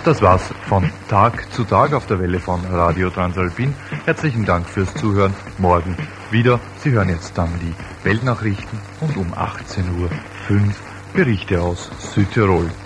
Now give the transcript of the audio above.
Das war's von Tag zu Tag auf der Welle von Radio Transalpin. Herzlichen Dank fürs Zuhören. Morgen wieder. Sie hören jetzt dann die Weltnachrichten und um 18:05 Uhr Berichte aus Südtirol.